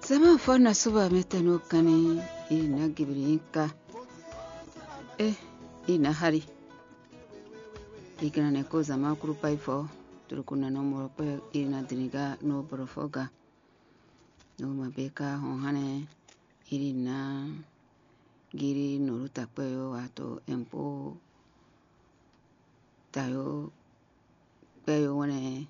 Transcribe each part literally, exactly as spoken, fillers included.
Zama fona suba meta no kani ina gibrinka eh ina hari ikana ne ko zama kuru paifo turkuna no mo pe ina diniga no brofoga no mabeka honhane irina giri noruta peyo wato empo tayo peyo wane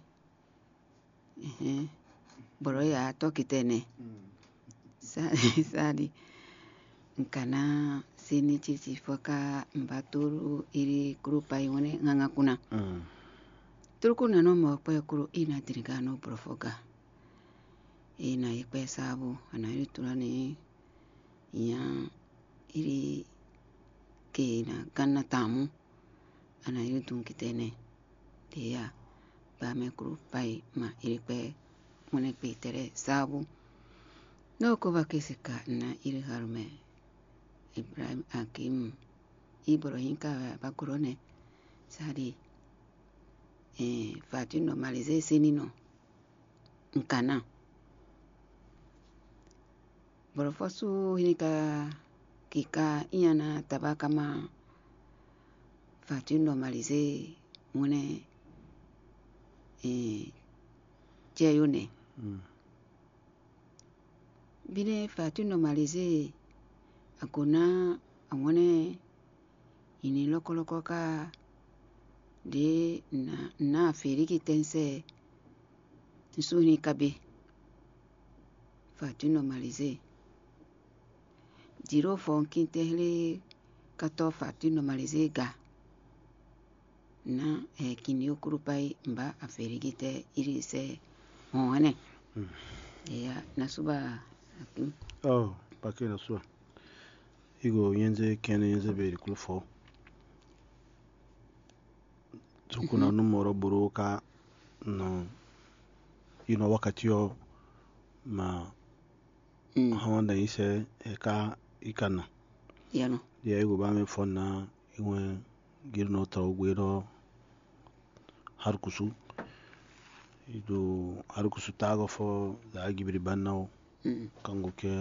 eh boro ya tokitene sadi sadi nkana sini chichi foka mbaturu iri grupa iwane nganga kuna mm. Turkuna no mo pe kuru ina diriga no profoga ina ipe sabu ana iri turani ya iri ke na ganna tamu ana iri tunkitene dia ba me grupa ma iri pe mune pitere sabu no ko bakisika na iri harume Ibrahim Hakim Ibrahim ka bakurone sadi eh fati normalize sinino nkana borofosu hinika kika iyana tabakama fati normalize mune eh jeyune mm. Bine fati normalize akuna amone ini loko loko ka de na na feriki tense suni kabe fati normalize diro fonki tehle kato fati normalize ga na e kini okurupai mba aferiki te iri se hone mm. Ya nasuba Hakim. Oh, pake na suwa. Igo yenze kene yenze beri kulfo. Tukuna mm-hmm. numero buruka no ino wakati yo ma mm. Hawanda ise eka ikana. Yano. Ya igo ba me fonna iwe girno ta ugwero harkusu. Ido harkusu tago fo za agibiri banao mm. Kango ke